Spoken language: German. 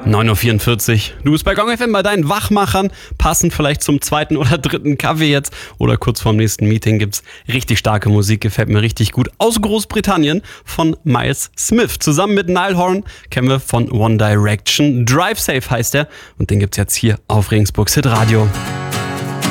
9.44 Uhr. Du bist bei Gong FM bei deinen Wachmachern. Passend vielleicht zum zweiten oder dritten Kaffee jetzt oder kurz vorm nächsten Meeting gibt's richtig starke Musik. Gefällt mir richtig gut. Aus Großbritannien von Miles Smith. Zusammen mit Niall Horan kennen wir von One Direction. Drive Safe heißt er. Und den gibt's jetzt hier auf Regensburgs Hit Radio.